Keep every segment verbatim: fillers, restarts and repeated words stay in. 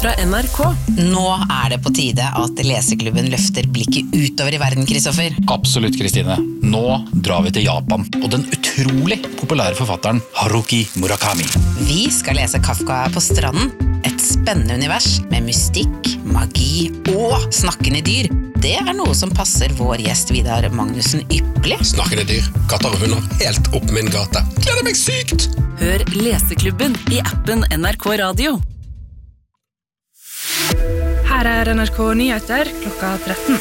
fra N R K. Nå er det på tide at Leseklubben løfter blikket utover i verden, Kristoffer. Absolutt, Kristine. Nå drar vi til Japan, og den utrolig populære forfatteren Haruki Murakami. Vi skal lese Kafka på stranden. Et spennende univers med mystikk, magi og snakkende dyr. Det er noe som passer vår gjest Vidar Magnussen ypperlig. Snakkende dyr, katter og hunder, helt opp min gate. Gleder meg sykt! Hør Leseklubben i appen N R K Radio. Her er N R K Nyheter klokka tretten.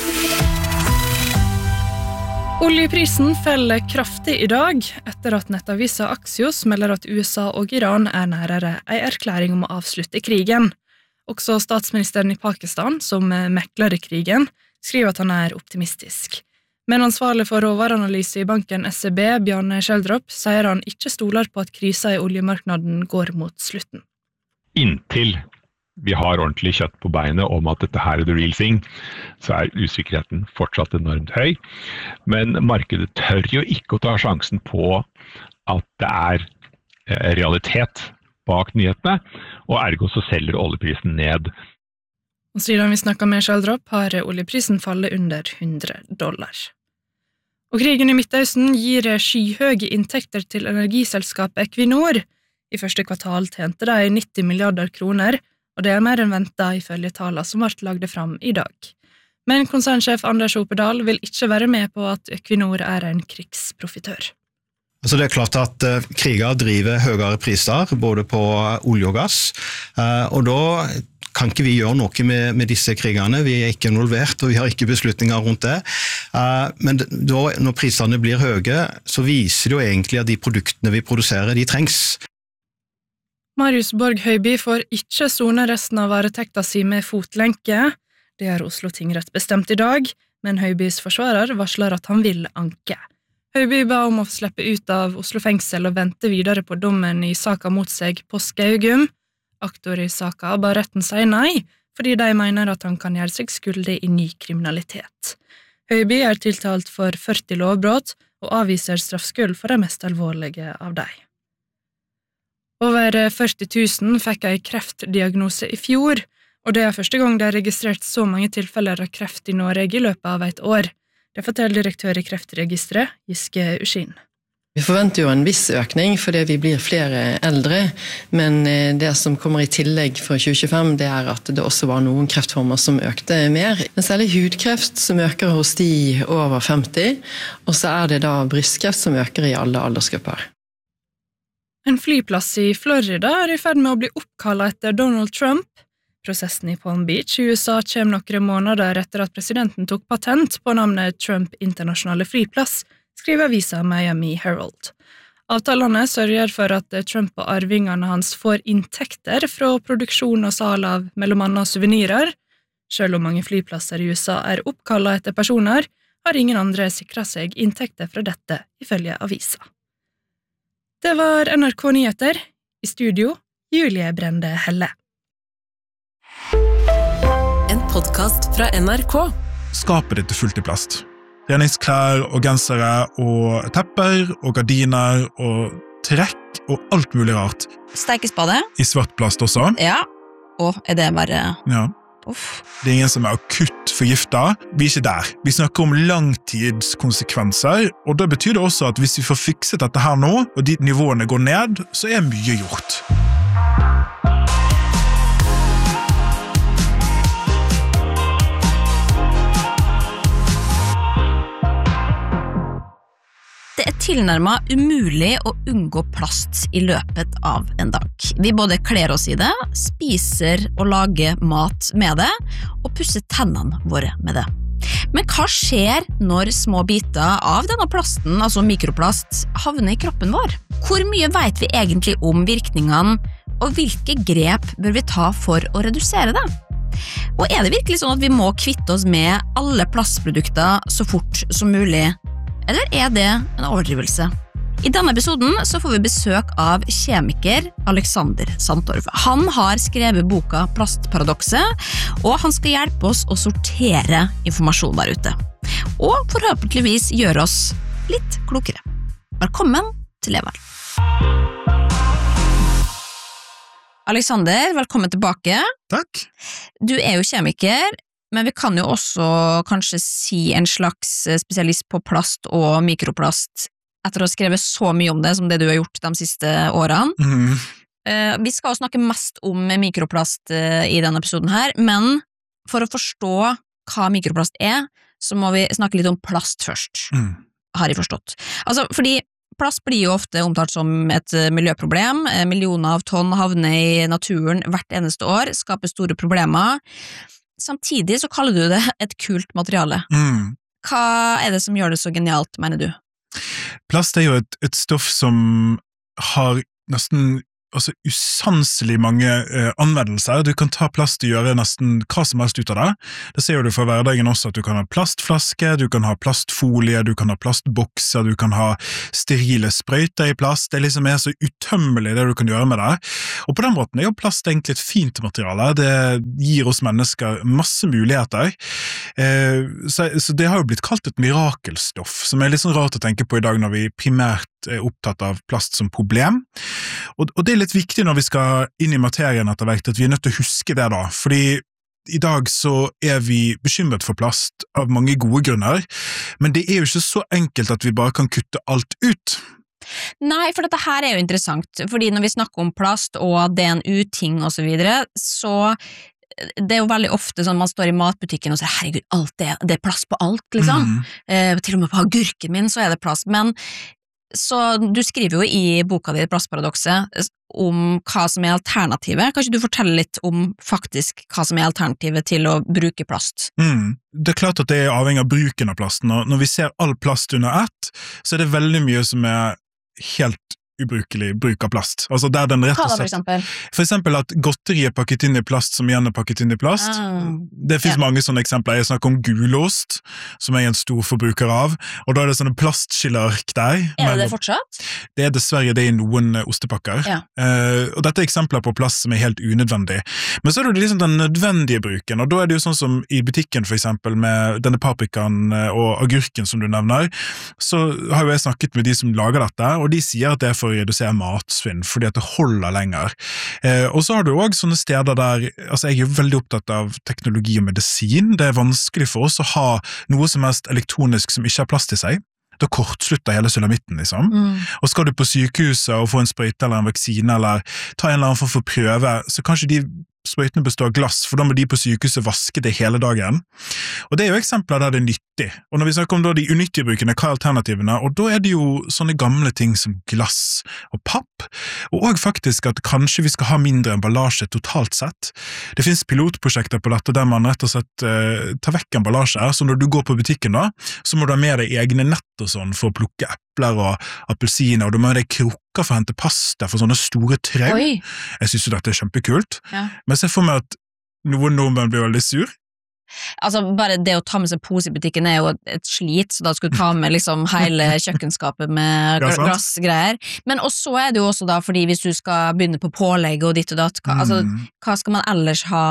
Oljeprisen feller kraftig i dag, etter at nettavisa Axios melder at U S A og Iran er nærere en erklæring om å avslutte krigen. Også statsministeren i Pakistan, som mekler i krigen, skriver at han er optimistisk. Men ansvarlig for råvareanalyse i banken S E B, Bjarne Schjelderup, sier han ikke stoler på at krisen i oljemarknaden går mot slutten. Inntil vi har ordentlig kjøtt på beinet om at dette her er the real thing, så er usikkerheten fortsatt enormt høy. Men markedet tør jo ikke å ta sjansen på at det er realitet bak nyhetene, og ergo så selger oljeprisen ned. Og siden vi snakket med Schjelderup, har oljeprisen fallet under hundre dollar. Og krigen i Midtøsten gir skyhøye inntekter til energiselskapet Equinor. I første kvartal tjente de nitti milliarder kroner, og det er mer enn ventet ifølge tallene som ble lagde fram i dag. Men konsernsjef Anders Opedal vil ikke være med på at Equinor er en krigsprofitør. Altså det er klart at uh, kriger driver høyere priser, både på olje og gass, uh, og da kan ikke vi gjøre noe med, med disse krigene. Vi er ikke involvert, og vi har ikke beslutninger rundt det. Uh, men da, når prisene blir høye, så viser det jo egentlig at de produktene vi produserer, de trengs. Marius Borg Høiby får ikke sone resten av varetekta si med fotlenke. Det har Oslo tingrett bestemt i dag, men Høibys forsvarer varsler at han vil anke. Høiby ba om å slippe ut av Oslo fengsel og vente videre på dommen i saka mot seg på Skaugum. Aktor i saka ba retten si nei, fordi de mener at han kan gjøre seg skyldig i ny kriminalitet. Høiby er tiltalt for førti lovbrott og avviser straffskyld for de mest alvorlige av dem. Over førti tusen fikk en kreftdiagnose i fjor, og det er første gang det er registrert så mange tilfeller av kreft i Norge i løpet av et år. Det forteller direktør i Kreftregisteret, Giske Uskin. Vi forventer jo en viss økning fordi vi blir flere eldre, men det som kommer i tillegg for tjue tjuefem, det er at det også var noen kreftformer som økte mer. Men særlig hudkreft som øker hos de over femti, og så er det da brystkreft som øker i alle aldersgrupper. En flyplass i Florida er i ferd med å bli oppkallet etter Donald Trump. Prosessen i Palm Beach i U S A kommer noen måneder etter at presidenten tok patent på navnet Trump Internasjonale Flyplass, skriver avisa Miami Herald. Avtalene sørger for at Trump og arvingene hans får inntekter fra produksjon og sal av mellom annet suvenirer. Selv om mange flyplasser i U S A er oppkallet etter personer, har ingen andre sikret seg inntekter fra dette, ifølge avisa. Det var N R K Nyheter. I studio, Julie Brende Helle. En podcast fra N R K. Skapet ditt er fullt i plast. Treningsklær og gensere og tepper og gardiner og trekk og alt mulig rart. Steikespade. I svart plast også. Ja, og er det bare... Ja. Uff. Det er ingen som er akutt forgiftet. Vi er ikke der. Vi snakker om langtidskonsekvenser, og det betyr det også at hvis vi får fikset dette her nå, og de nivåene går ned, så er mye gjort. Det er tilnærmet umulig å unngå plast i løpet av en dag. Vi både kler oss i det, spiser og lager mat med det, og pusser tennene våre med det. Men hva skjer når små biter av denne plasten, altså mikroplast, havner i kroppen vår? Hvor mye vet vi egentlig om virkningene, og hvilke grep bør vi ta for å redusere det? Og er det virkelig sånn at vi må kvitte oss med alle plastprodukter så fort som mulig? Eller er det en overdrivelse? I denne episoden så får vi besøk av kjemiker Alexander Sandtorv. Han har skrevet boka Plastparadokset, og han skal hjelpe oss å sortere informasjon der ute. Og forhåpentligvis gjøre oss litt klokere. Velkommen til Level. Alexander, velkommen tilbake. Takk. Du er jo kjemiker, men vi kan jo også kanskje si en slags spesialist på plast og mikroplast, etter å ha skrevet så mye om det som det du har gjort de siste årene. Mm. Uh, vi skal jo snakke mest om mikroplast uh, i denne episoden her, men for å forstå hva mikroplast er, så må vi snakke litt om plast først, Mm. har jeg forstått. Altså, fordi plast blir jo ofte omtalt som et miljøproblem. Millioner av tonn havner i naturen hvert eneste år, skaper store problemer. Samtidig så kaller du det et kult materiale. Mm. Hva er det som gjør det så genialt, mener du? Plast er jo et, et stoff som har nesten altså usanselig mange eh, anvendelser. Du kan ta plast og gjøre nesten hva som helst ut av det. Det ser jo du for hverdagen også, at du kan ha plastflaske, du kan ha plastfolie, du kan ha plastbokser, du kan ha sterile sprøyter i plast. Det liksom er så utømmelig det du kan gjøre med det. Og på den måten er jo plast egentlig et fint materiale. Det gir oss mennesker masse muligheter. Eh, så, så det har jo blitt kalt et mirakelstoff, som er litt sånn rart å tenke på i dag når vi primært er opptatt av plast som problem. Og, og det er litt viktig når vi skal inn i materien etter hvert, at vi er nødt til å huske det da, fordi i dag så er vi bekymret for plast av mange gode grunner, men det er jo ikke så enkelt at vi bare kan kutte alt ut. Nei, for dette her er jo interessant, fordi når vi snakker om plast og det er en uting og så videre, så det er jo veldig ofte sånn man står i matbutikken og sier, herregud, alt det, det er plast på alt, liksom. Mm. Eh, til og med på agurken min så er det plast, men så du skriver jo i boka di Plastparadokset om hva som er alternativet. Kanskje du forteller litt om faktisk hva som er alternativet til å bruke plast? Mm. Det er klart at det er avhengig av bruken av plasten, og når vi ser all plast under ett, så er det veldig mye som er helt ubrukelig bruk av plast. Altså der den rett og Hva da, slett, for eksempel? For eksempel at godteri er pakket inn i plast som igjen er pakket inn i plast. Ah, Det finnes ja. mange sånne eksempler. Jeg snakker om gulost, som jeg er en stor forbruker av, og da er det sånne plastskilleark der. Er det Men- det fortsatt? Det er dessverre det i noen eh, ostepakker. Ja. Eh, og dette er eksempler på plast som er helt unødvendig. Men så er det liksom den nødvendige bruken, og da er det jo sånn som i butikken for eksempel, med denne paprikaen eh, og agurken som du nevner, så har jo jeg snakket med de som lager dette, og de sier at det er for å redusere matsvinn, fordi at det holder lenger. Eh, og så har du også sånne steder der, altså jeg er jo veldig opptatt av teknologi og medisin, det er vanskelig for oss å ha noe som helst elektronisk som ikke har plass til seg. Da kortslutter hele sulamitten, liksom. Mm. Og skal du på sykehuset og få en sprøyte eller en vaksine, eller ta en eller annen form for prøve, så kanskje de sprøytene består av glass, for da må de på sykehuset vaske det hele dagen. Og det er jo eksempler der det er nyttig. Og når vi snakker om da de unyttige brukene, hva er alternativene? Og da er det jo sånne gamle ting som glass og papp, og også faktisk at kanskje vi skal ha mindre emballasje totalt sett. Det finnes pilotprosjekter på dette der man rett og slett eh, tar vekk emballasje, så når du går på butikken da, så må du ha med deg egne nett og sånn for å plukke epler og appelsiner, og du må ha deg krukker for å hente pasta for sånne store trau. Oi. Jeg synes jo dette er kjempekult, Ja. men jeg ser for meg at noen nordmenn blir veldig sur. Altså, bare det å ta med seg pose i butikken er jo et, et slit, så da skulle du ta med liksom hele kjøkkenskapet med Ja, gl- sant. glassgreier. Men også er det jo også da, fordi hvis du skal begynne på pålegg og ditt og datt, hva, altså, Mm. hva skal man ellers ha?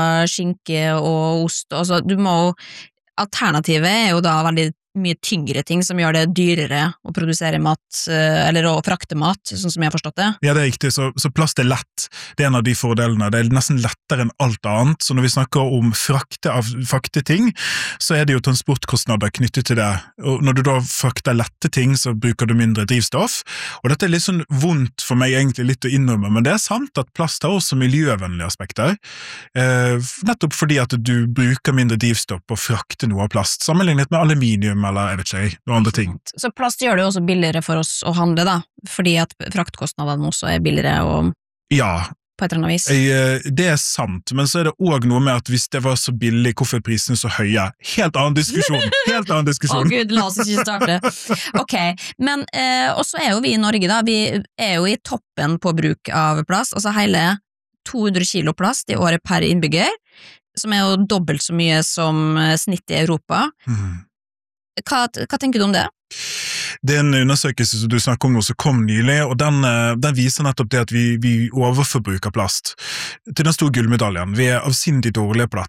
Skinke og ost, altså, du må jo, alternativet er jo da veldig mye tyngre ting som gjør det dyrere å produsere mat, eh, eller å frakte mat, sånn som jeg har forstått det. Ja, det er riktig, så, så plast er lett. Det er en av de fordelene. Det er nesten lettere enn alt annet, så når vi snakker om frakte av fakte ting, så er det jo transportkostnader knyttet til det. Og når du da frakter lette ting, så bruker du mindre drivstoff. Og dette er litt sånn vondt for meg egentlig litt å innrømme, men det er sant at plast har også miljøvennlige aspekter. Eh, nettopp fordi at du bruker mindre drivstoff på å frakte noe av plast, sammenlignet med aluminium eller jeg vet ikke, noen andre ting. Så plast gjør det jo også billigere for oss å handle da, fordi at fraktkostnadene også er billigere og Ja, på et eller annet vis. jeg, det er sant, men så er det også noe med at hvis det var så billig, hvorfor er prisene så høye? Helt annen diskusjon, helt annen Å diskusjon. Gud, la oss ikke starte. Ok, men eh, også er jo vi i Norge da, vi er jo i toppen på bruk av plast, altså hele to hundre kilo plast i året per innbygger, som er jo dobbelt så mye som eh, snitt i Europa. Mhm. Hva, hva tenker du om det? Det er en undersøkelse som du snakker om nå som kom nylig, og den, eh, den viser nettopp det at vi, vi overforbruker plast til den store gullmedaljen. Vi er avsindig dårlige på dette.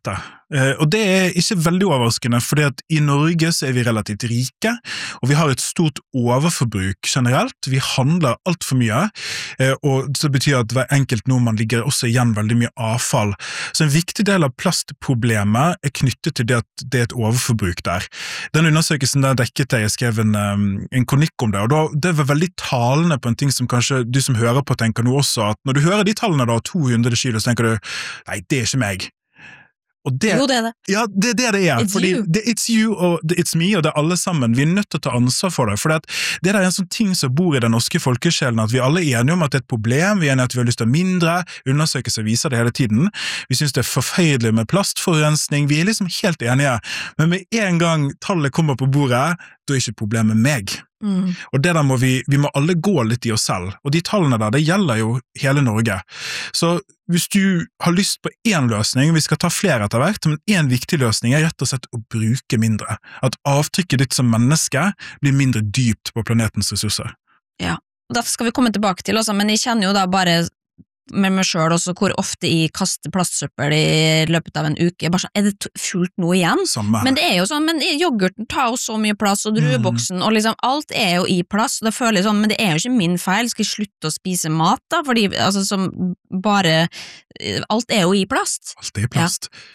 Og det er ikke veldig overraskende, fordi at i Norge så er vi relativt rike, og vi har et stort overforbruk generelt. Vi handler alt for mye, og det betyr at hver enkelt nordmann ligger også igjen veldig mye avfall. Så en viktig del av plastproblemet er knyttet til det at det er et overforbruk der. Den undersøkelsen der dekket jeg, jeg skrev en, en kronikk om det, og da, det var veldig talende på en ting som kanskje du som hører på tenker nå også, at når du hører de tallene da, to hundre kilo, så tenker du, nei, det er ikke meg. Og det, jo, det er det. Ja, det er det det er. It's fordi you. Det, it's you og det, it's me, og det er alle sammen. Vi er nødt til å ta ansvar for det, for det, det er en sånn ting som bor i den norske folkesjelen, at vi alle er enige om at det er et problem, vi er enige at vi har lyst til å mindre, undersøkelser viser det hele tiden. Vi synes det er forferdelig med plastforurensning, vi er liksom helt enige, men med en gang tallet kommer på bordet, da er ikke problemet meg. Mm. Og det der må vi, vi må alle gå litt i oss selv, og de tallene der, det gjelder jo hele Norge. Så hvis du har lyst på en løsning, vi skal ta flere etter hvert, men en viktig løsning er rett og slett å bruke mindre. At avtrykket ditt som menneske blir mindre dypt på planetens ressurser. Ja, og derfor skal vi komme tilbake til også, men jeg kjenner jo da bare med meg selv også hvor ofte jeg kaster plastsøppel i løpet av en uke. Bare sånn, er det fullt nå igjen? Samme. Men det er jo sånn, men yoghurten tar jo så mye plass, og drueboksen, mm. og liksom alt er jo i plass, og da føler jeg sånn, men det er jo ikke min feil, skal jeg slutte å spise mat da? Fordi, altså, som bare, alt er jo i plast. Alt er i plast. Ja.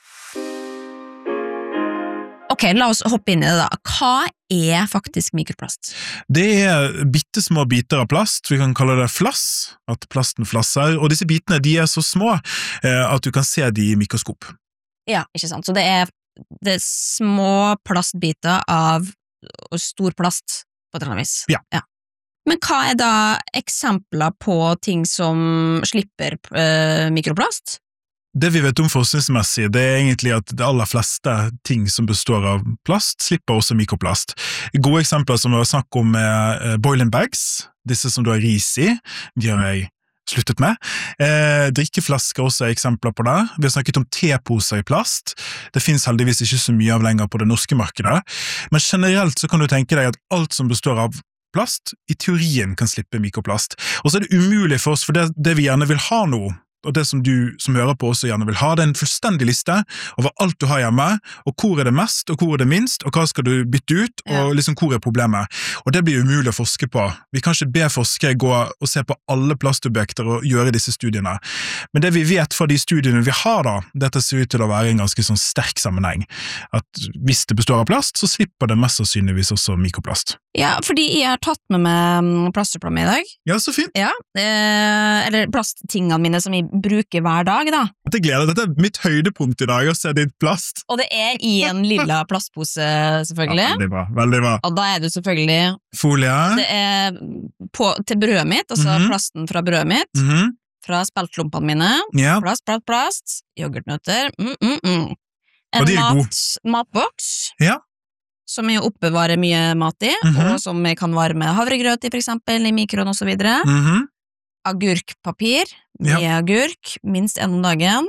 Ok, la oss hoppe inn i det da. Hva er faktisk mikroplast? Det er bittesmå biter av plast, vi kan kalle det flass, at plasten flasser, og disse bitene de er så små eh, at du kan se de i mikroskop. Ja, ikke sant, så det er, det er små plastbiter av stor plast på et eller annet vis. Ja. Ja. Men hva er da eksempler på ting som slipper eh, mikroplast? Det vi vet om forskningsmessig, det er egentlig at de aller fleste ting som består av plast, slipper også mikroplast. Gode eksempler som vi har snakket om er boiling bags, disse som du har ris i, de har jeg sluttet med. Eh, drikkeflasker også er eksempler på det. Vi har snakket om teposer i plast. Det finnes heldigvis ikke så mye av lenger på det norske markedet. Men generelt så kan du tenke deg at alt som består av plast, i teorien kan slippe mikroplast. Og så er det umulig for oss, for det, det vi gjerne vil ha nå, og det som du som hører på også gjerne vil ha, det er en fullstendig liste over alt du har hjemme, og hvor er det mest, og hvor er det minst, og hva skal du bytte ut, og ja. Liksom hvor er problemet. Og det blir umulig å forske på. Vi kan ikke be forskere gå og se på alle plastobjekter og gjøre disse studiene. Men det vi vet fra de studiene vi har da, dette ser ut til å være en ganske sånn sterk sammenheng. At hvis det består av plast, så slipper det mest sannsynligvis også mikroplast. Ja, fordi jeg har tatt med meg plastsuppla mi i dag. Ja, så fint. Ja, eh, eller plasttingene mine som jeg bruker hver dag da. Jeg gleder, dette er mitt høydepunkt i dag, å se ditt plast. Og det er i en lilla plastpose, selvfølgelig. Ja, veldig bra, veldig bra. Og da er det selvfølgelig folie. Det er på, til brødet mitt, altså mm-hmm. plasten fra brødet mitt, mm-hmm. fra speltklumpene mine, ja. Plast, plast, plast, yoghurtnøtter, mm, mm, mm. En mat, matboks, ja. Som jeg oppbevarer mye mat i, mm-hmm. og som jeg kan varme havregrøt i, for eksempel, i mikroen og så videre. Mm-hmm. Agurkpapir, mye ja. Agurk, minst en om dagen.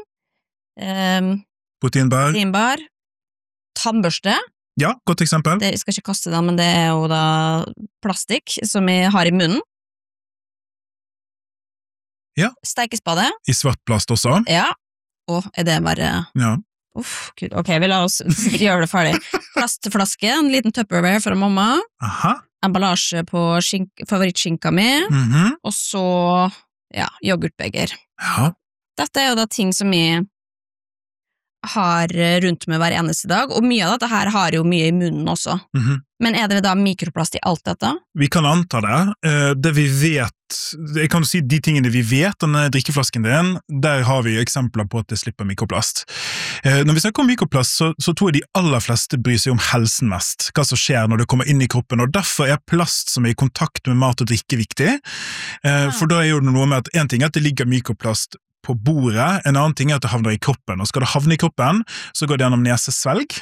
Um, Proteinbar. Proteinbar. Tannbørste. Ja, godt eksempel. Det, jeg skal ikke kaste det, men det er jo da plastikk som jeg har i munnen. Ja. Steikespade. I svart plast også. Ja. Og er det bare... Ja. Uff, Gud. Ok, vi la oss gjøre det ferdig. Plastflaske, en liten Tupperware fra mamma. Aha. Emballasje på skink, favorittskinka mi, mm-hmm. og så, ja, yoghurtbeger. Ja. Dette er jo da ting som jeg har rundt med hver eneste dag, og mye av dette her har jo mye i munnen også. Mm-hmm. Men er det da mikroplast i alt dette? Vi kan anta det. Det vi vet, jeg kan si de tingene vi vet, denne drikkeflasken din, der har vi eksempler på at det slipper mikroplast. Når vi snakker om mikroplast, så, så tror jeg de aller fleste bryr seg om helsen mest, hva som skjer når det kommer inn i kroppen, og derfor er plast som er i kontakt med mat og drikke viktig. Ja. For da er jo det noe med at en ting er at det ligger mikroplast på bordet, en annen ting er at det havner i kroppen, og skal det havne i kroppen, så går det gjennom nesesvelg,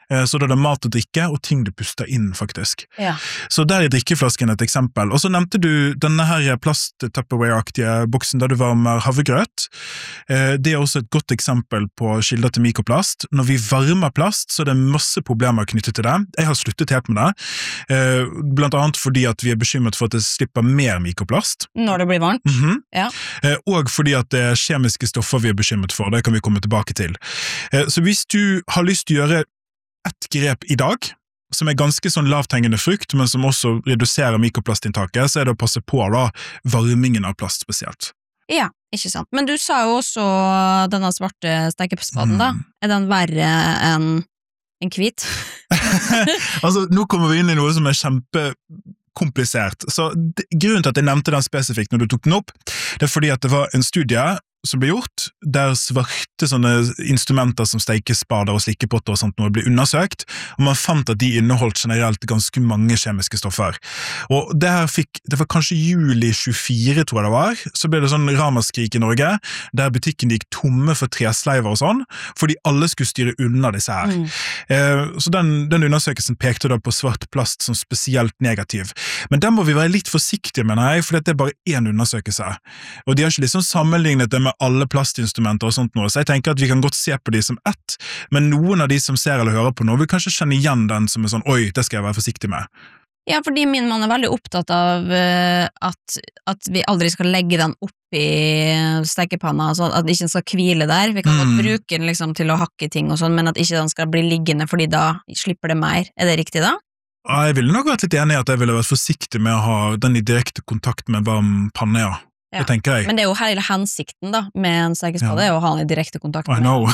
Så da er det mat og drikke, og ting du puster inn, faktisk. Ja. Så der er drikkeflasken et eksempel. Og så nevnte du denne her plast-Tupperware-aktige boksen der du varmer havregrøt. Det er også et godt eksempel på kilder til mikroplast. Når vi varmer plast, så er det masse problemer knyttet til det. Jeg har sluttet helt med det. Blant annet fordi at vi er bekymret for at det slipper mer mikroplast. Når det blir varmt. Mm-hmm. Ja. Og fordi at det er kjemiske stoffer vi er bekymret for. Det kan vi komme tilbake til. Så hvis du har lyst til å gjøre et grep i dag, som er ganske sånn lavthengende frukt, men som også reduserer mikroplastinntaket, så er det å passe på da, varmingen av plast spesielt. Ja, ikke sant. Men du sa jo også denne svarte stekespaden, mm. da. Er den verre enn en hvit? Altså, nå kommer vi inn i noe som er kjempekomplisert. Så grunnen til at jeg nevnte den spesifikt når du tok den opp, det er fordi at det var en studie som ble gjort, der svarte sånne instrumenter som steikespader og slikkepotter og sånt noe ble undersøkt, og man fant at de inneholdt generelt ganske mange kjemiske stoffer. Og det her fikk, det var kanskje juli tjuefire, tror jeg det var, så ble det sånn ramaskrik i Norge, der butikken gikk tomme for tresleiver og sånn, fordi alle skulle styre unna disse her. Mm. Eh, så den, den undersøkelsen pekte da på svart plast som spesielt negativ. Men den må vi være litt forsiktige med, nei, for det er bare én undersøkelse. Og de har ikke liksom sammenlignet det med alle plastinstrumenter og sånt noe, så jeg tenker at vi kan godt se på de som ett, men noen av de som ser eller hører på noe vil kanskje kjenne igjen den som er sånn, oi, det skal jeg være forsiktig med. Ja, fordi min mann er veldig opptatt av uh, at, at vi aldri skal legge den opp i stekepanna, altså at ikke den skal hvile der. Vi kan mm. godt bruke den liksom til å hakke ting og sånn, men at ikke den skal bli liggende, fordi da slipper det mer. Er det riktig da? Jeg ville nok vært litt enig i at jeg ville vært forsiktig med å ha den i direkte kontakt med varm panne, ja. Ja. Det tenker jeg. Men det er jo hele hensikten da, med en stekespade, ja. Er å ha den i direkte kontakt med. I know.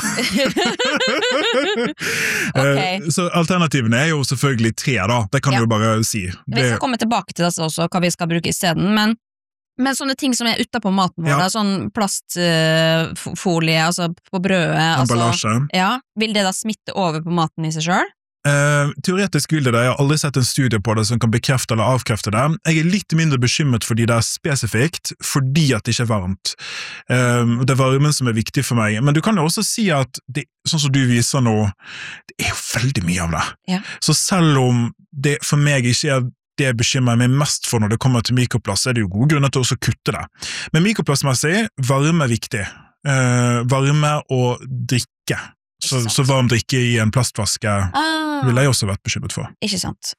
Okay. Så alternativene er jo selvfølgelig tre da, det kan ja. Du bare si. Vi skal det... komme tilbake til dette også, hva vi skal bruke i stedet, men, men sånne ting som er ute på maten vår, ja. Sånn plastfolie, uh, altså på brødet, emballasje. Altså, ja, vil det da smitte over på maten i seg selv? Uh, teoretisk vil det det, jeg har aldri sett en studie på det som kan bekrefte eller avkrefte det. Jeg er litt mindre bekymret fordi det er spesifikt, fordi at det ikke er varmt. Uh, det er varmen som er viktig for meg, men du kan jo også si at det, sånn som du viser nå, det er jo veldig mye av det. Ja. Så selv om det for meg ikke er det jeg bekymrer meg mest for når det kommer til mikroplast, er det jo gode grunner til også å kutte det. Men mikroplastmessig, varme er viktig. Uh, varme og drikke. Så, så varm drikke i en plastflaske ah. Vil jeg også vært bekymret for. Ikke sant.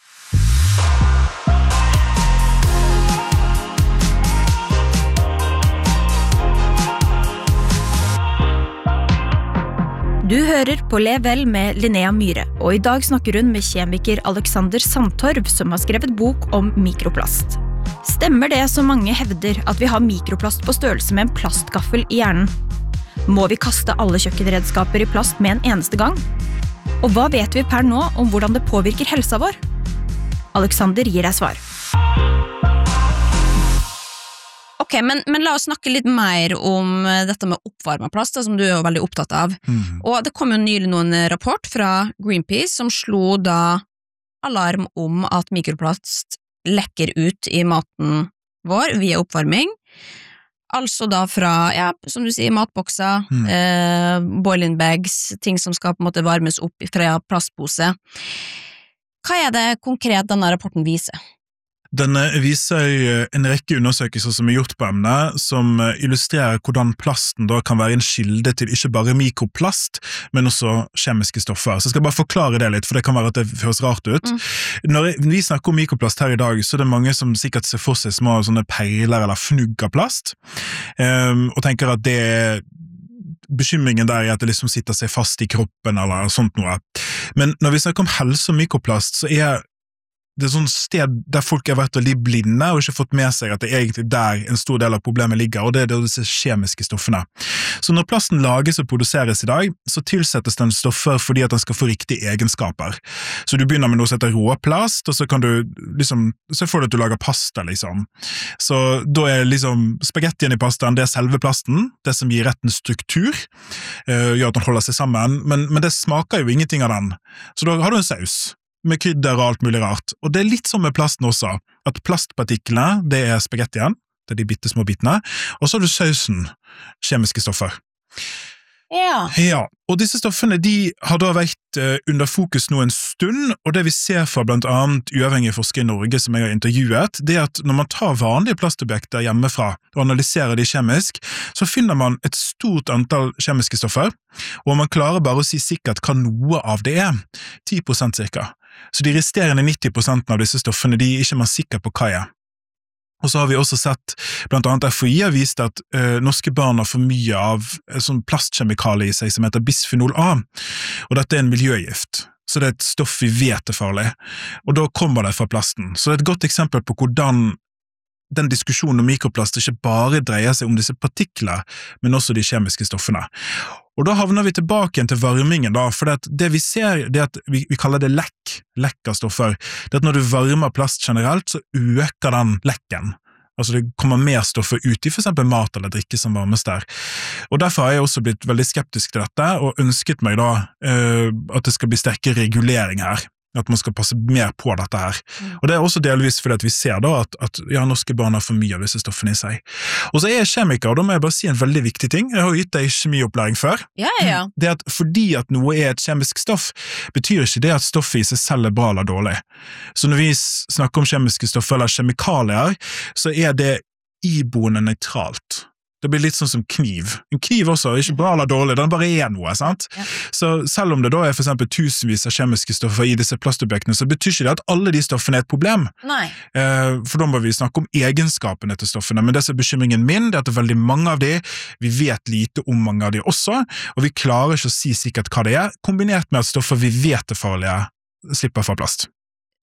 Du hører på Lev vel med Linnea Myhre, og i dag snakker hun med kjemiker Alexander Sandtorv, som har skrevet bok om mikroplast. Stemmer det som mange hevder at vi har mikroplast på størrelse med en plastgaffel i hjernen? Må vi kaste alle kjøkkenredskaper i plast med en eneste gang? Og hva vet vi per nå om hvordan det påvirker helsa vår? Alexander gir deg svar. Ok, men, men la oss snakke litt mer om dette med oppvarmet plast, som du er jo veldig opptatt av. Mm. Og det kom jo nylig noen rapport fra Greenpeace som slo da alarm om at mikroplast lekker ut i maten vår via oppvarming. Altså da fra, ja, som du sier, matbokser, mm. eh, boiling bags, ting som skal på en måte varmes opp fra plastpose. Hva er det konkret denne rapporten viser? Denne viser en rekke undersøkelser som er gjort på emnet, som illustrerer hvordan plasten da kan være en kilde til ikke bare mikroplast, men også kjemiske stoffer. Så jeg skal bare forklare det litt, for det kan være at det høres rart ut. Mm. Når vi snakker om mikroplast her i dag, så er det mange som sikkert ser for seg små sånne perler eller fnugg av plast, um, og tenker at det er bekymringen der er at det liksom sitter seg fast i kroppen eller sånt noe. Men når vi snakker om helse og mikroplast, så er det er sånn sted der folk har vært veldig blinde og ikke fått med seg at det er egentlig der en stor del av problemet ligger, og det er disse kjemiske stoffene. Så når plasten lages og produseres i dag, så tilsettes den stoffer fordi at den skal få riktige egenskaper. Så du begynner med noe som heter råplast, og så kan du liksom, så får du at du lager pasta, liksom. Så da er liksom spagettien i pastaen, det er selve plasten, det som gir retten struktur, uh, gjør at den holder seg sammen, men, men det smaker jo ingenting av den. Så da har du en saus med krydder og alt mulig rart. Og det er litt som med plasten også, at plastpartiklene, det er spagettien, det er de bittesmå bitene, og så har du sausen, kjemiske stoffer. Ja. Ja, og disse stoffene de har da vært uh, under fokus nå en stund, og det vi ser fra blant annet uavhengige forskere i Norge som jeg har intervjuet, det er at når man tar vanlige plastobjekter hjemmefra og analyserer de kjemisk, så finner man et stort antall kjemiske stoffer, og man klarer bare å si sikkert hva noe av det er, ti prosent cirka. Så de resterende nitti prosent av disse stoffene, de er ikke man sikker på hva er. Og så har vi også sett, blant annet F O I har vist at uh, norske barn har for mye av uh, sånn plastkjemikalie i seg som heter bisphenol A, og dette er en miljøgift. Så det er et stoff vi vet er farlig, og da kommer det fra plasten. Så det er et godt eksempel på hvordan den diskusjonen om mikroplast ikke bare dreier seg om disse partikler, men også de kjemiske stoffene. Og da havner vi tilbake igjen til varmingen da, for det, det vi ser, det at vi, vi kaller det lekk, lekk av stoffer. Det at når du varmer plast generelt, så øker den lekken. Altså det kommer mer stoffer ut i for eksempel mat eller drikke som varmes der. Og derfor har jeg også blitt veldig skeptisk til dette, og ønsket meg da uh, at det skal bli sterkere regulering her. At man skal passe mer på dette her. Mm. Og det er også delvis fordi at vi ser da at, at ja, norske barn har for mye av disse stoffene i seg. Og så er jeg kjemiker, og da må jeg bare si en veldig viktig ting. Jeg har jo gitt deg kjemiopplæring før. Ja, ja. Det at fordi at noe er et kjemisk stoff, betyr ikke det at stoffet i seg selv er bra eller dårlig. Så når vi snakker om kjemiske stoffer eller kjemikalier, så er det iboende nøytralt. Det blir litt sånn som kniv. En kniv også er ikke bra eller dårlig, den bare er noe, sant? Ja. Så selv om det da er for eksempel tusenvis av kjemiske stoffer i disse plastobjektene, så betyr ikke det at alle de stoffene er et problem. Nei. Eh, for da må vi snakke om egenskapene til stoffene, men det som er bekymringen min, det er at det er veldig mange av de, vi vet lite om mange av de også, og vi klarer ikke å si sikkert hva det er, kombinert med at stoffer vi vet er farlige, slipper fra plast.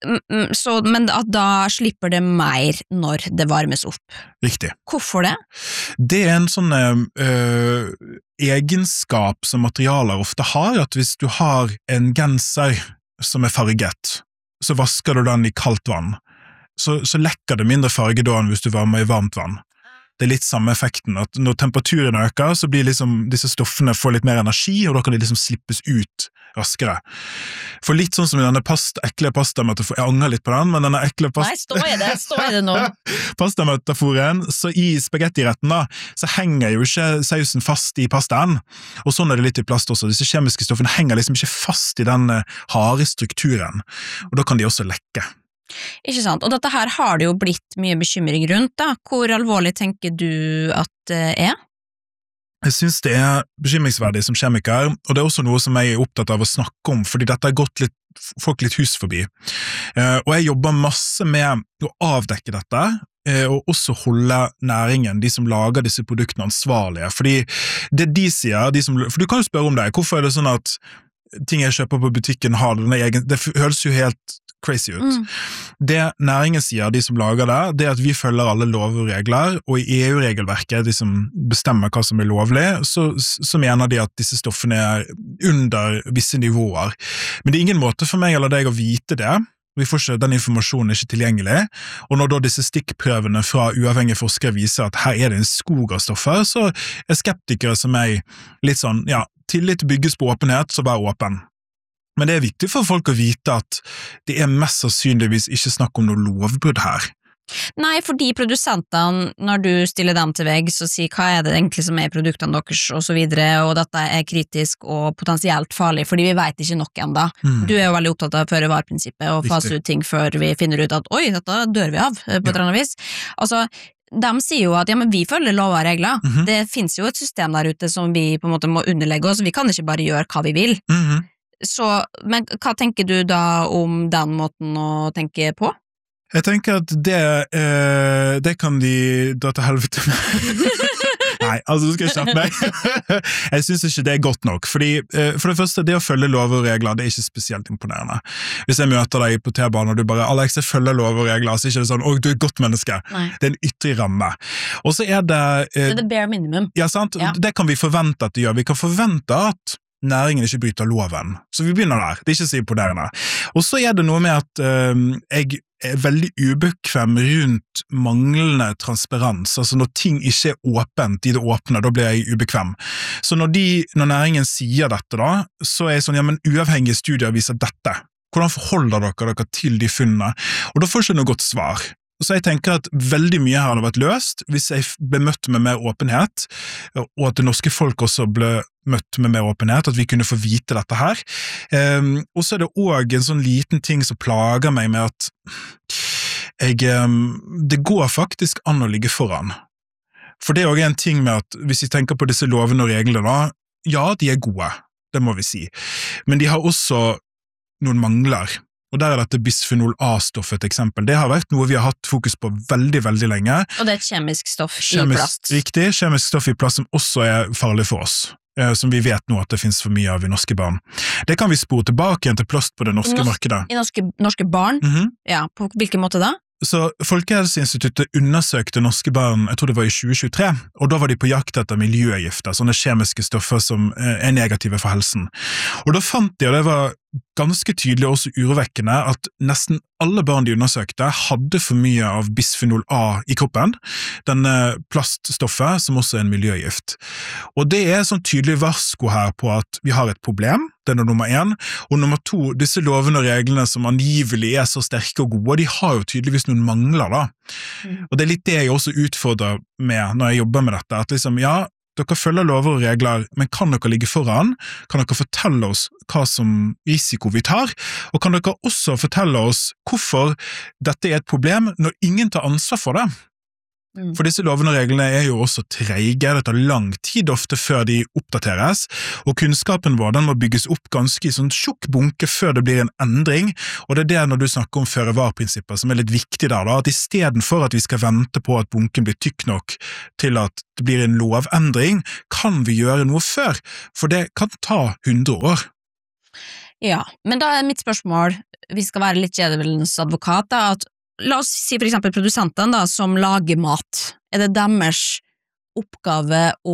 Så, men at da slipper det mer når det varmes opp. Riktig. Hvorfor det? Det er en sånn øh, egenskap som materialer ofte har, at hvis du har en genser som er farget, så vasker du den i kaldt vann, så, så lekker det mindre farge da enn hvis du varmer i varmt vann. Det er litt samme effekten, at når temperaturen øker, så blir liksom disse stoffene får litt mer energi, og da kan de liksom slippes ut raskere. For litt sånn som i denne past, ekle pastametaforen, jeg angrer litt på den, men denne ekle past... Nei, stå i det, stå i det nå. Pastametaforen, så i spagettiretten da, så henger jo ikke sausen fast i pastaen, og sånn er det litt i plast også. Disse kjemiske stoffene henger liksom ikke fast i den harde strukturen, og da kan de også lekke. Ikke sant, og dette her har det jo blitt mye bekymring rundt da. Hvor alvorlig tenker du at det er? Jeg synes det er bekymringsverdig som kjemiker, og det er også noe som jeg er opptatt av å snakke om, fordi dette har gått litt, folk litt hus forbi. Eh, og jeg jobber masse med å avdekke dette, eh, og også holde næringen, de som lager disse produktene, ansvarlige. Fordi det de sier, de som, for du kan jo spørre om det, hvorfor er det sånn at ting jeg kjøper på butikken har denne egen, det høres jo helt crazy ut. Mm. Det næringen sier, de som lager det, det er at vi følger alle lover og regler, og i E U-regelverket, de som bestemmer hva som er lovlig, så, så mener de at disse stoffene er under visse nivåer. Men det er ingen måte for meg eller deg å vite det. Vi får ikke, den informasjonen er ikke tilgjengelig, og når da disse stikkprøvene fra uavhengige forskere viser at her er det en skog av stoffer, så er skeptikere som meg litt sånn, ja, tillit bygges på åpenhet, så vær åpen. Men det er viktig for folk å vite at det er mest sannsynligvis ikke snakk om noe lovbrudd her. Nei, fordi produsentene, når du stiller dem til vegg, så sier hva er det egentlig som er produktene deres, og så videre, og dette er kritisk og potensielt farlig, fordi vi vet ikke nok enda. Mm. Du er jo veldig opptatt av føre-var-prinsippet, og fase ut ting før vi finner ut at, oi, dette dør vi av, på et eller annet vis. Altså, de sier jo at ja, men vi følger lover og regler. Mm-hmm. Det finnes jo et system der ute som vi på en måte må underlegge oss, vi kan ikke bare gjøre hva vi vil. Mm-hmm. Så, men hva tenker du da om den måten å tenke på? Jeg tenker at det, eh, det kan de dra til helvete med. Nei, altså du skal ikke kjappe meg. Jeg synes ikke det er godt nok, fordi eh, for det første, det å følge lover og regler, det er ikke spesielt imponerende. Hvis jeg møter deg på T-banen og du bare, Alex, jeg følger lover og regler, så er det ikke sånn, å, du er et godt menneske. Nei. Det er en ytre ramme. Og så er det... Eh, det er det bare minimum. Ja, sant? Ja. Det kan vi forvente at de gjør. Vi kan forvente at næringen ikke bryter loven. Så vi begynner der. Det er ikke så imponerende. Og så er det noe med at øh, jeg er veldig ubekvem rundt manglende transparens. Altså når ting ikke er åpent i det åpne, da blir jeg ubekvem. Så når, de, når næringen sier dette da, så er jeg sånn, ja, men uavhengige studier viser dette. Hvordan forholder dere dere til de funnene? Og da får jeg ikke noe godt svar. Så jeg tenker at veldig mye her hadde vært løst hvis jeg ble møtt med mer åpenhet, og at det norske folk også ble møtt med mer åpenhet, at vi kunne få vite dette her. Um, og så er det også en sånn liten ting som plager meg med at jeg, um, det går faktisk an å ligge foran. For det er også en ting med at hvis vi tenker på disse lovene og reglene da, ja, de er gode, det må vi si. Men de har også noen mangler. Og der er dette bisphenol A-stoff et eksempel. Det har vært noe vi har hatt fokus på veldig, veldig lenge. Og det er et kjemisk stoff kjemisk, i plast. Riktig, kjemisk stoff i plast som også er farlig for oss. Som vi vet nå at det finnes for mye av i norske barn. Det kan vi spore tilbake igjen til plast på det norske Norsk, markedet. I norske, norske barn? Mm-hmm. Ja, på hvilken måte da? Så Folkehelseinstituttet undersøkte norske barn, jeg tror det var i tjue tjuetre, og da var de på jakt etter miljøgifter, sånne kjemiske stoffer som er negative for helsen. Og da fant de, og det var ganske tydelig og også urovekkende, at nesten alle barn de undersøkte hadde for mye av bisphenol A i kroppen, denne plaststoffet som også er en miljøgift. Og det er sånn tydelig varsko her på at vi har et problem, det er nummer én, og nummer to, disse lovene og reglene som angivelig er så sterke og gode, de har jo tydeligvis noen mangler da. Mm. Og det er litt det jeg også utfordrer med når jeg jobber med dette, at liksom, ja, dere følger lover og regler, men kan dere ligge foran? Kan dere fortelle oss hva som risiko vi tar? Og kan dere også fortelle oss hvorfor dette er et problem når ingen tar ansvar for det? Mm. For disse lovene og reglene er jo også treige, det tar lang tid ofte før de oppdateres, og kunnskapen vår den må bygges opp ganske i sånn tjukk bunke før det blir en endring, og det er det når du snakker om føre-var-prinsipper som er litt viktig der, da, at i stedet for at vi skal vente på at bunken blir tykk nok til at det blir en lovendring, kan vi gjøre noe før, for det kan ta hundre år. Ja, men da er mitt spørsmål, vi skal være litt djevelens advokat da, at la oss si for eksempel produsentene da, som lager mat. Er det deres oppgave å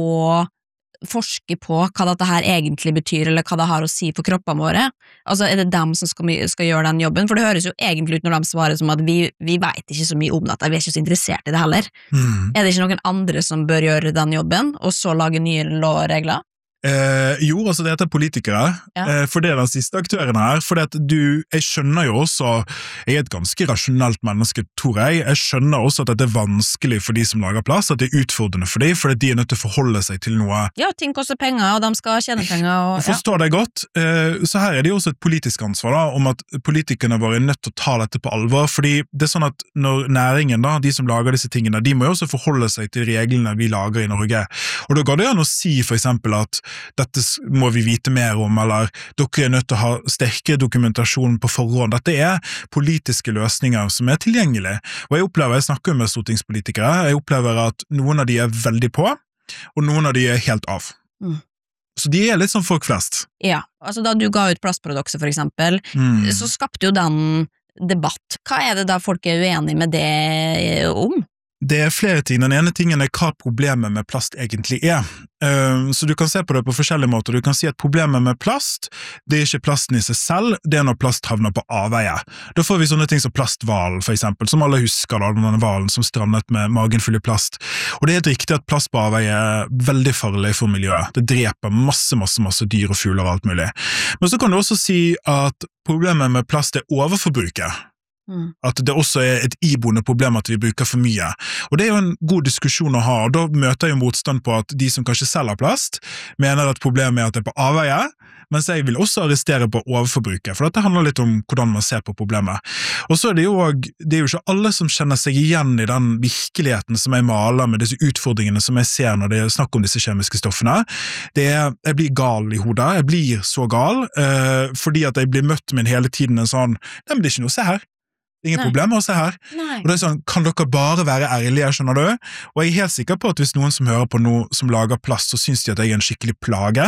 forske på hva dette her egentlig betyr, eller hva det har å si for kroppene våre? Altså, er det dem som skal, skal gjøre den jobben? For det høres jo egentlig ut når de svarer som at vi, vi vet ikke så mye om dette, vi er ikke så interessert i det heller. Mm. Er det ikke noen andre som bør gjøre den jobben, og så lage nye lov og regler? Eh, jo, altså det heter politikere, ja. eh, for det er den siste aktøren her, for det at du, jeg skjønner jo også, jeg er et ganske rasjonelt menneske, tror jeg, jeg skjønner også at det er vanskelig for de som lager plass, at det er utfordrende for de, for de er nødt til å forholde seg til noe. Ja, ting koster penger, og de skal tjene penger. Og, jeg forstår ja. det godt, eh, så her er det jo også et politisk ansvar da, om at politikerne våre er nødt til å ta dette på alvor, fordi det er sånn at når næringen da, de som lager disse tingene, de må jo også forholde seg til reglene vi lager i Norge, og da går det an å si for eksempel at dette må vi vite mer om, eller dere er nødt til å ha sterkere dokumentasjon på forhånd. Dette er politiske løsninger som er tilgjengelige. Og jeg opplever, jeg snakker med stortingspolitikere, jeg opplever at noen av de er veldig på, og noen av de er helt av. Mm. Så de er litt som folk flest. Ja, altså da du ga ut plastprodukter for eksempel, mm. så skapte jo den debatt. Hva er det da folk er uenige med det om? Det er flere ting. Den ene tingen er hva problemet med plast egentlig er. Så du kan se på det på forskjellige måter. Du kan si at problemet med plast, det er ikke plasten i seg selv, det er når plast havner på avveie. Da får vi sånne ting som plastvalen, for eksempel, som alle husker da, denne valen som strandet med magen full i plast. Og det er helt riktig at plast på avveie er veldig farlig for miljøet. Det dreper masse, masse, masse dyr og fugler og alt mulig. Men så kan du også si at problemet med plast er overforbruket. Mm. At det også er et iboende problem at vi bruker for mye. Og det er jo en god diskusjon å ha, og da møter jeg motstand på at de som kanskje selger plast, mener at problemet er at det er på avveie, mens jeg vil også arrestere på overforbruket, for dette handler litt om hvordan man ser på problemet. Og så er det jo, det er jo ikke alle som kjenner seg igjen i den virkeligheten som jeg maler med disse utfordringene som jeg ser når det er snakk om disse kjemiske stoffene. Det er, jeg blir gal i hodet, jeg blir så gal, eh, fordi at jeg blir møtt med hele tiden en sånn, nei, men det er ikke noe, se her. Ingen Nei. Problemer å se her. Nei. Og det er sånn, kan dere bare være ærlige, skjønner du? Og jeg er helt sikker på at hvis noen som hører på noe som lager plast, så synes de at jeg er en skikkelig plage.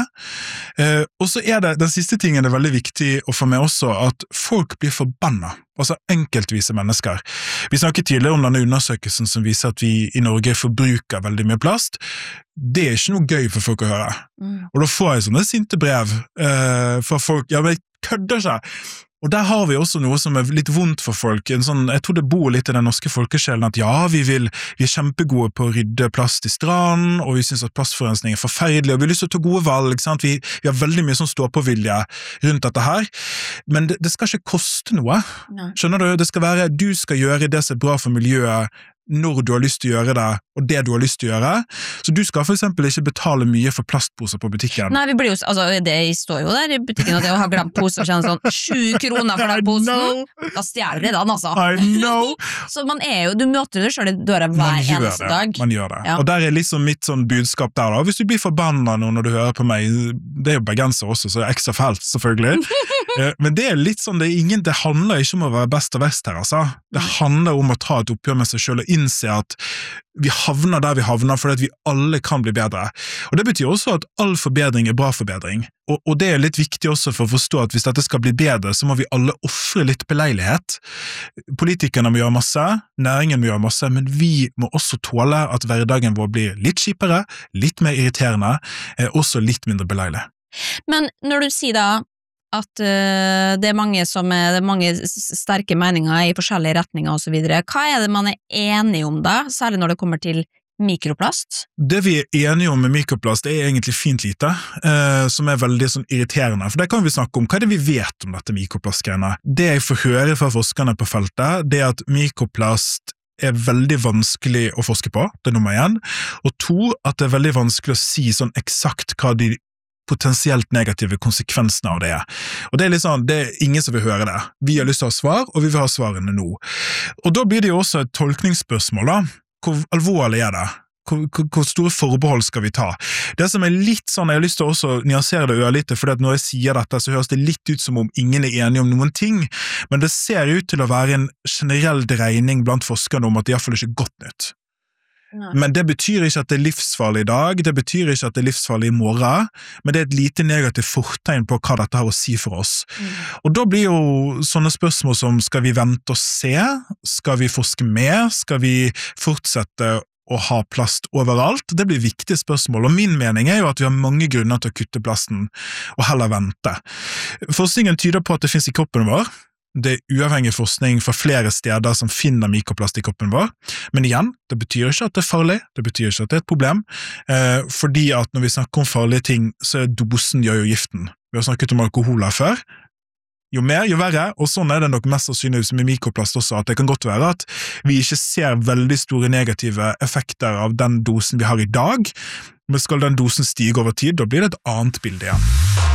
Eh, og så er det, den siste tingen er veldig viktig å få med også, at folk blir forbannet. Altså enkeltvise mennesker. Vi snakket tidligere om denne undersøkelsen som viser at vi i Norge forbruker veldig mye plast. Det er ikke noe gøy for folk å høre. Mm. Og da får jeg sånne sinte brev eh, fra folk, ja, men jeg kødder ikke. Og der har vi også noe som er litt vondt for folk. En sånn, jeg tror det bor litt i den norske folkesjelen at ja, vi, vil, vi er kjempegode på å rydde plast i stranden, og vi synes at plastforurensning er forferdelig, og vi har lyst til å ta gode valg, ikke sant? Vi, vi har veldig mye sånn stå-på-vilje rundt dette her, men det, det skal ikke koste noe. Nei. Skjønner du? Det skal være, du skal gjøre det som er bra for miljøet, når du har lyst til å gjøre det, og det du har lyst til å gjøre. Så du skal for eksempel ikke betale mye for plastposer på butikken. Nei, vi blir jo, altså, det står jo der i butikken at jeg har glemt poser og kjenner sånn sju kroner for den posen. Da stjeler de den, altså. I know. Så man er jo, du møter det selv i døra hver eneste dag. Man gjør det. Ja. Og der er liksom mitt sånn budskap der da. Hvis du blir forbannet nå når du hører på meg, det er jo bergenser også, så det er ekstra felt, selvfølgelig. Men det er litt sånn, det, er ingen, det handler ikke om å være best og verst her, altså. Det handler om å ta et oppgjør med seg selv og innse at vi havner der vi havner fordi at vi alle kan bli bedre. Og det betyr også at all forbedring er bra forbedring. Og, og det er litt viktig også for å forstå at hvis dette skal bli bedre, så må vi alle offre litt beleilighet. Politikerne må gjøre masse, næringen må gjøre masse, men vi må også tåle at hverdagen vår blir litt kjipere, litt mer irriterende, eh, også litt mindre beleilig. Men når du sier da at uh, det er mange som er, det er mange sterke meninger i forskjellige retninger og så videre. Hva er det man er enig om da, særlig når det kommer til mikroplast? Det vi er enige om med mikroplast er egentlig fint lite, eh, som er veldig sånn irriterende, for det kan vi snakke om. Hva er det vi vet om dette mikroplastgreiene? Det jeg får høre fra forskerne på feltet, det er at mikroplast er veldig vanskelig å forske på, det er nummer én, og to, at det er veldig vanskelig å si sånn eksakt hva de potensielt negative konsekvensene av det er. Og det er litt sånn, det er ingen som vil høre det. Vi har lyst til å ha svar, og vi vil ha svarene nå. Og da blir det jo også et tolkningsspørsmål da. Hvor alvorlig er det? Hvor, hvor, hvor store forbehold skal vi ta? Det som er litt sånn, jeg har lyst til å også nyansere det ørlite, for når jeg sier dette, så høres det litt ut som om ingen er enige om noen ting, men det ser ut til å være en generell dreining blant forskerne om at det i hvert fall ikke er godt nytt. Men det betyr ikke at det er livsfarlig i dag, det betyr ikke at det er livsfarlig i morgen, men det er et lite negativt fortegn på hva dette har å si for oss. Mm. Og da blir jo sånne spørsmål som, skal vi vente og se? Skal vi forske mer? Skal vi fortsette å ha plast overalt? Det blir viktige spørsmål, og min mening er jo at vi har mange grunner til å kutte plasten, og heller vente. Forskningen tyder på at det finnes i kroppen vår. Det er uavhengig forskning fra flere steder som finner mikroplast i kroppen vår. Men igjen, det betyr ikke at det er farlig, det betyr ikke at det er et problem, eh, fordi at når vi snakker om farlige ting, så er dosen gjør jo giften. Vi har snakket om alkohol her før. Jo mer, jo verre, og sånn er det nok mest sannsynlig med mikroplast også, at det kan godt være at vi ikke ser veldig store negative effekter av den dosen vi har i dag, men skal den dosen stige over tid, da blir det et annet bilde igjen.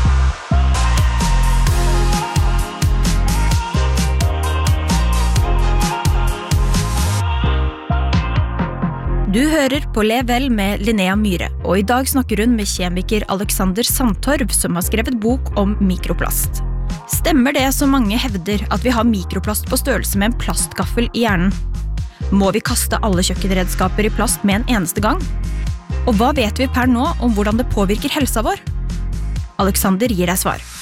Du hører på Lev vel med Linnea Myhre, og i dag snakker hun med kjemiker Alexander Sandtorv, som har skrevet bok om mikroplast. Stemmer det som mange hevder at vi har mikroplast på størrelse med en plastgaffel i hjernen? Må vi kaste alle kjøkkenredskaper i plast med en eneste gang? Og hva vet vi per nå om hvordan det påvirker helsa vår? Alexander gir deg svar.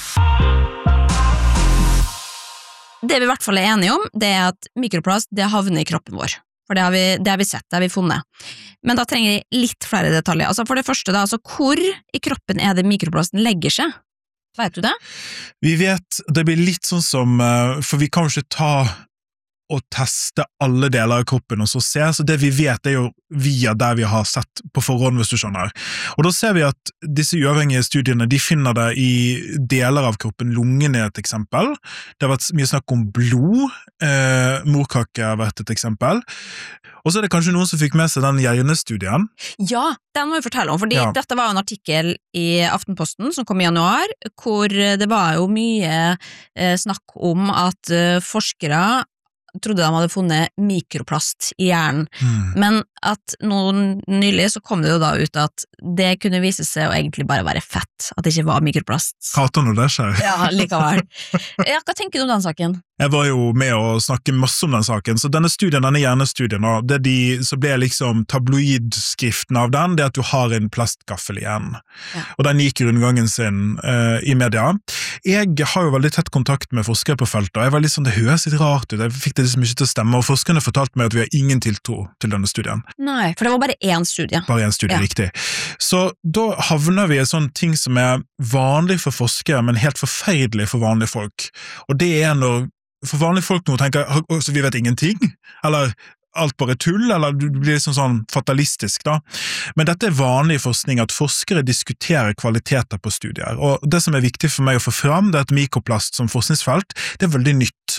Det vi i hvert fall er enige om, det er at mikroplast det havner i kroppen vår. For det har, vi, det har vi sett, det har vi funnet. Men da trenger vi litt flere detaljer. Altså for det første da, altså hvor i kroppen er det mikroplasten legger seg? Vet du det? Vi vet, det blir litt sånn som, for vi kan jo ikke ta og teste alle deler av kroppen og så se, så det vi vet er jo via der vi har sett på forhånd, hvis du skjønner. Og da ser vi at disse uavhengige studiene, de finner det i deler av kroppen, lungene er et eksempel, det har vært mye snakk om blod, eh, morkake har vært et eksempel, og så er det kanskje noen som fikk med seg den hjernestudien. Ja, den må vi fortelle om, fordi ja. Dette var jo en artikkel i Aftenposten som kom i januar, hvor det var jo mye eh, snakk om at eh, forskere trodde de hadde funnet mikroplast i hjernen, mm. men at noen nylig så kom det jo da ut at det kunne vise seg å egentlig bare være fett, at det ikke var mikroplast. Hater når det skjer. Ja, likevel. Ja, hva tenker du om den saken? Jeg var jo med å snakke masse om den saken, så denne studien, denne hjernestudien, det de, så ble liksom tabloidskriften av den, det at du har en plastgaffel igjen. Ja. Og den gikk rundgangen sin uh, i media. Jeg har jo veldig tett kontakt med forskere på feltet, og jeg var litt sånn, det høres litt rart ut, jeg fikk det liksom ikke til å stemme, og forskerne fortalte meg at vi har ingen tiltro til denne studien. Nei, for det var bare én studie. Bare én studie, ja. Riktig. Så da havner vi i en sånn ting som er vanlig for forskere, men helt forferdelig for vanlige folk. Og det er når for vanlige folk nå tenker, så vi vet ingenting, eller alt bare tull, eller du blir liksom sånn fatalistisk da. Men dette er vanlig forskning, at forskere diskuterer kvaliteter på studier, og det som er viktig for meg å få fram, det er at mikroplast som forskningsfelt, det er veldig nytt.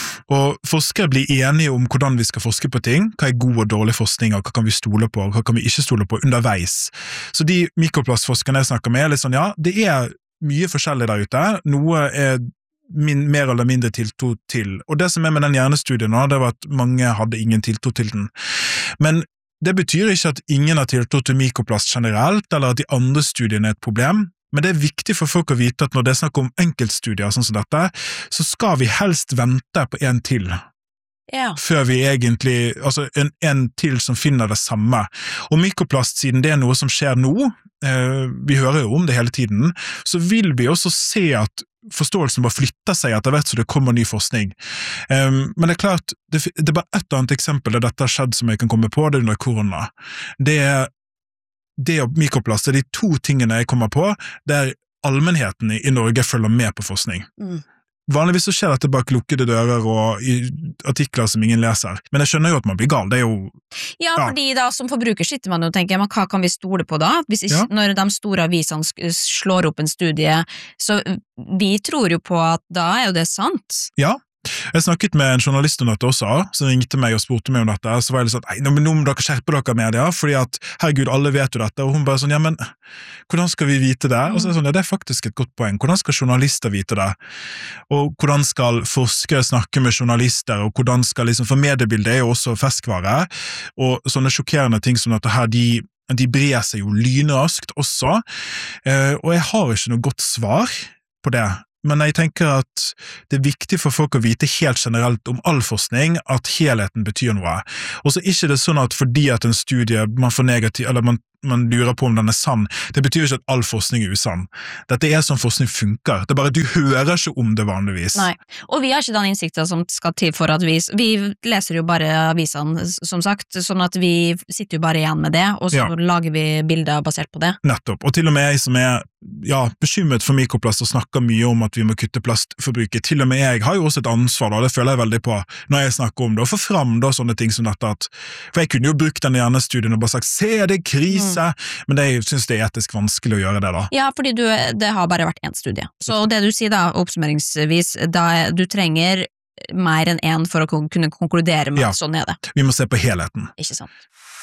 Og forskere blir enige om hvordan vi skal forske på ting, hva er god og dårlig forskning, og hva kan vi stole på, og hva kan vi ikke stole på underveis. Så de mikroplastforskerne jeg snakker med, er litt sånn, ja, det er mye forskjellig der ute, noe er Min, mer eller mindre tiltro til. Og det som er med den hjernestudien nå, det var at mange hadde ingen tiltro til den. Men det betyr ikke at ingen har tiltro til mikroplast generelt, eller at de andre studiene er et problem. Men det er viktig for folk å vite at når det er snakk om enkeltstudier sånn som dette, så skal vi helst vente på en til. Ja. Før vi egentlig, altså en, en til som finner det samme. Og mikroplast, siden det er noe som skjer nå, eh, vi hører jo om det hele tiden, så vil vi også se at forståelsen bare flytter seg etter hvert så det kommer ny forskning. Um, men det er klart, det, det er bare et annet eksempel der dette har skjedd som jeg kan komme på, det under korona. Det er det og mikroplast, det er de to tingene jeg kommer på, der allmennheten i, i Norge følger med på forskning. Mm. Vanligvis så skjer dette bak lukkede dører og i artikler som ingen leser. Men jeg skjønner jo at man blir gal, det er jo... Ja, ja. Fordi da som forbruker sitter man jo og tenker, men hva kan vi stole på da? Hvis ikke, ja. Når de store avisene slår opp en studie, så vi tror jo på at da er jo det sant. Ja. Jeg snakket med en journalist om dette også, som ringte meg og spurte meg om dette, så var jeg litt sånn, nei, nå må dere skjerpe dere media, fordi at, herregud, alle vet jo dette, og hun bare sånn, ja, men hvordan skal vi vite det? Og så er det sånn, ja, det er faktisk et godt poeng, hvordan skal journalister vite det? Og hvordan skal forskere snakke med journalister, og hvordan skal liksom, for mediebildet er jo også ferskvare, og sånne sjokkerende ting som dette her, de de brer seg jo lynraskt også, og jeg har ikke noe godt svar på det. Men jeg tenker at det er viktig for folk å vite helt generelt om all forskning at helheten betyr noe. Og så er ikke det sånn at fordi at en studie man får negativ, eller man, man lurer på om den er sann, det betyr ikke at all forskning er usann. Dette er sånn forskning funker. Det er bare at du hører ikke om det vanligvis. Nei, og vi har ikke den innsikten som skal til for at vi, vi leser jo bare avisene, som sagt, sånn at vi sitter jo bare igjen med det, og så ja. Lager vi bilder basert på det. Nettopp, og til og med jeg som er ja, bekymret for mikroplast og snakker mye om at vi må kutte plastforbruket. Til og med jeg har jo også et ansvar, da, det føler jeg veldig på når jeg snakker om det, og få fram da sånne ting som dette. At, for jeg kunne jo brukt den hjernestudien og bare sagt, se det er krise, mm. men det, jeg synes det er etisk vanskelig å gjøre det da. Ja, fordi du, det har bare vært en studie. Så det du sier da, oppsummeringsvis, da du trenger mer enn en for å kunne konkludere med ja, sånn er det. Vi må se på helheten. Ikke sant.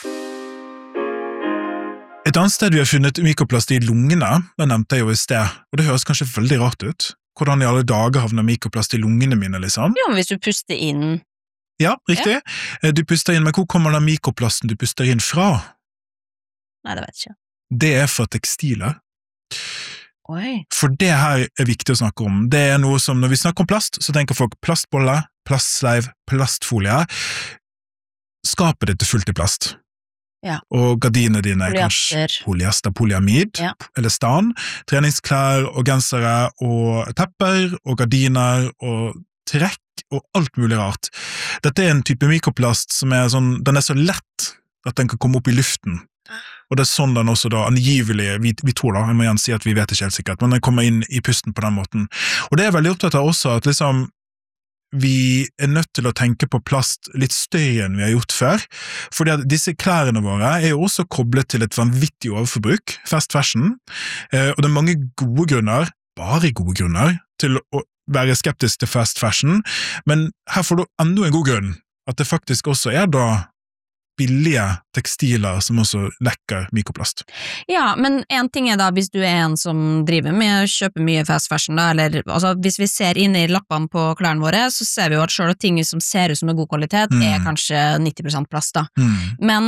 Et annet sted vi har funnet mikroplast i lungene, det nevnte jeg jo i sted, og det høres kanskje veldig rart ut. Hvordan i alle dager havner mikroplast i lungene mine, liksom? Jo, men hvis du puster inn... Ja, riktig. Ja. Du puster inn, men hvor kommer den mikroplasten du puster inn fra? Nei, det vet jeg ikke. Det er fra tekstiler. Oi. For det her er viktig å snakke om. Det er noe som, når vi snakker om plast, så tenker folk plastbolle, plastsleiv, plastfolie. Skapet ditt er fullt i plast. Ja. Og gardinene dine er kanskje polyester, polyamid, ja. Eller stan, treningsklær og gensere og tepper og gardiner og trekk og alt mulig rart. Dette er en type mikroplast som er sånn, den er så lett at den kan komme opp i luften. Og det er sånn den også da, angivelig, vi, vi tror da, jeg må igjen si at vi vet ikke helt sikkert, men den kommer inn i pusten på den måten. Og det er veldig opptatt av også at liksom vi er nødt til å tenke på plast litt større enn vi har gjort før, fordi at disse klærne våre er jo også koblet til et vanvittig overforbruk, fast fashion, og det er mange gode grunner, bare gode grunner, til å være skeptisk til fast fashion, men her får du enda en god grunn, at det faktisk også er da billige tekstiler som også lekker mikroplast. Ja, men en ting er da, hvis du er en som driver med å kjøpe mye fast fashion da, eller altså, hvis vi ser inn i lappene på klærne våre, så ser vi jo at selv ting som ser ut som er god kvalitet, mm. er kanskje nitti prosent plast da. Mm. Men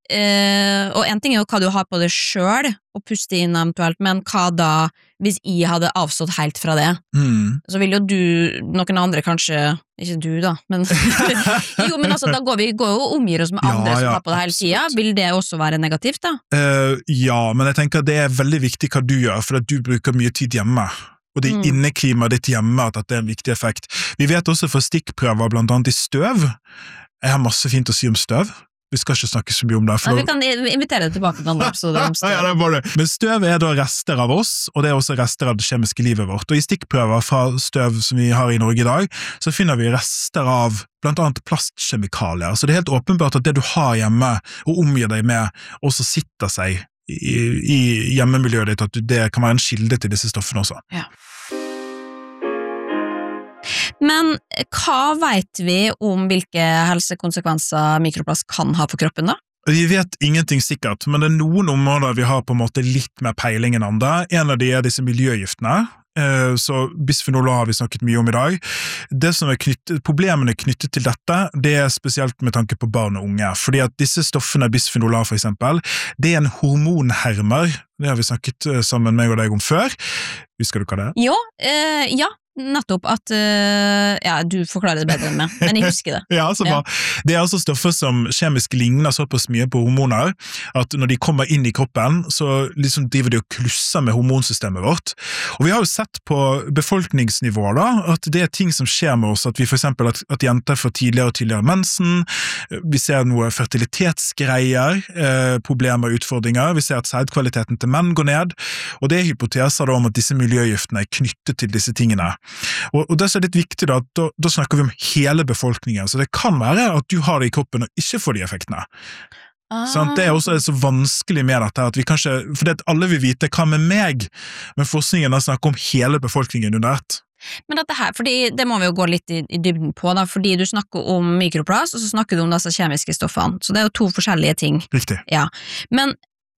eh, og en ting er jo hva du har på deg selv, og puste inn eventuelt, men hva da, hvis jeg hadde avstått helt fra det, Mm. så vil jo du, noen andre kanskje, ikke du da, men jo, men altså, da går vi går jo og omgir oss med Ja, andre som ja, har på det hele tiden. Vil det også være negativt da? Eh, ja, men jeg tenker det er veldig viktig hva du gjør, for at du bruker mye tid hjemme. Og det Mm. inneklimaet ditt hjemme at det er en viktig effekt. Vi vet også for stikkprøver, blant annet i støv. Jeg har masse fint å si om støv. Vi skal ikke snakke så mye om det. Ja, vi kan invitere deg tilbake til andre episoder om støv. Ja, det var det. Men støv er da rester av oss, og det er også rester av det kjemiske livet vårt. Og i stikkprøver fra støv som vi har i Norge i dag, så finner vi rester av blant annet plastkjemikalier. Så det er helt åpenbart at det du har hjemme og omgir deg med, også sitter seg i, i hjemmemiljøet ditt, at det kan være en kilde til disse stoffene også. Ja. Men hva vet vi om hvilke helsekonsekvenser mikroplast kan ha for kroppen da? Vi vet ingenting sikkert, men det er noen områder vi har på en måte litt mer peiling enn andre. En av de er disse miljøgiftene. Eh, Så bisfenol A har vi snakket mye om i dag. Det som er knyttet, problemene knyttet til dette, det er spesielt med tanke på barn og unge. Fordi at disse stoffene, bisfenol A for eksempel, det er en hormonhermer. Det har vi snakket eh, sammen med meg og deg om før. Husker du hva det er? Jo, eh, ja, nettopp at, eh, ja, du forklarer det bedre enn meg, men jeg husker det. Ja, så bra. Det er altså stoffer som kjemisk ligner såpass mye på hormoner, at når de kommer inn i kroppen, så liksom driver de og klusser med hormonsystemet vårt. Og vi har jo sett på befolkningsnivå da, at det er ting som skjer med oss, at vi for eksempel at, at jenter får tidligere og tidligere mensen, vi ser noe fertilitetsgreier, eh, problemer og utfordringer, vi ser at sædkvaliteten til menn går ned, og det er hypoteser da om at disse miljøgiftene er knyttet til disse tingene. Og, og det er litt viktig da, da, da snakker vi om hele befolkningen, så det kan være at du har det i kroppen og ikke får de effektene. Ah. Sant? Det er også så vanskelig med dette, at vi kanskje, for det at alle vil vite hva med meg, men forskningen har snakket om hele befolkningen under ett. Men dette her, fordi det må vi jo gå litt i, i dybden på da, fordi du snakker om mikroplast, og så snakker du om disse kjemiske stoffene, så det er jo to forskjellige ting. Riktig. Ja, men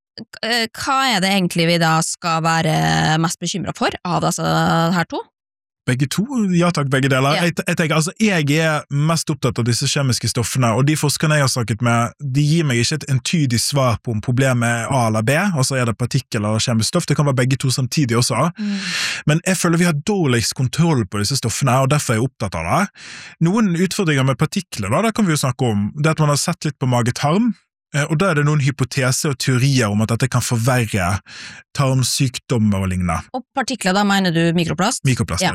eh, hva er det egentlig vi da skal være mest bekymret for av disse her to? Begge to? Ja takk, begge deler. Ja. Jeg, jeg tenker, altså, jeg er mest opptatt av disse kjemiske stoffene, og de forskerne jeg har snakket med, de gir meg ikke et entydig svar på om problemet er A eller B, altså er det partikkel eller kjemisk stoff, det kan være begge to samtidig også. Mm. Men jeg føler vi har dårligst kontroll på disse stoffene, og derfor er jeg opptatt av det. Noen utfordringer med partikler, da, det kan vi jo snakke om. Det at man har sett litt på mage-tarm, og da er det noen hypoteser og teorier om at dette kan forverre tarmsykdommer og lignende. Og partikler, da mener du mikroplast? Mikroplast, ja.